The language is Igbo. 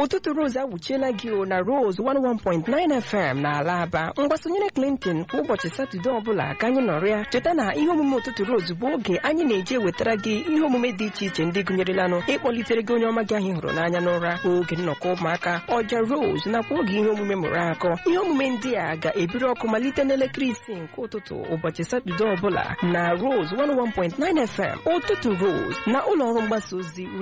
ụtụtụ Rose awuchiela gị na Rose 101.9 FM na Alaba. Mgbasonyere Clinton kwa ụbọchị Satọde ọbụla ka anyị nọrọ ya. Cheta na ihe omume ụtụtụ Rose bụ oge anyị na-eji ewetara gị ihe omume dị iche iche ndị gụnyerelanụ ịkpọlitere gị onye ọma gị anyị hụrụ n'anya n'ụra, oge nnọkọ ụmụaka, ọja Rose nakwa oge ihe omume mụrụ akọ. Ihe omume ndị a ga-ebiri ọkụ malite n'elekere 6 nke ụtụtụ ụbọchị Satọde ọbụla na Rose 101.9 FM. Ụtụtụ Rose na ụlọ ọrụ mgbasa ozi